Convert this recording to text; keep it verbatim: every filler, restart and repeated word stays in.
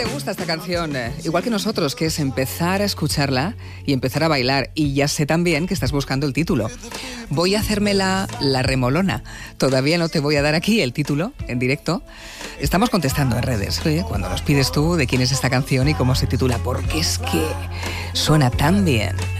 te gusta esta canción, igual que nosotros, que es empezar a escucharla y empezar a bailar. Y ya sé también que estás buscando el título. Voy a hacerme la, la remolona. Todavía no te voy a dar aquí el título en directo. Estamos contestando en redes, ¿eh? Cuando nos pides tú de quién es esta canción y cómo se titula, porque es que suena tan bien.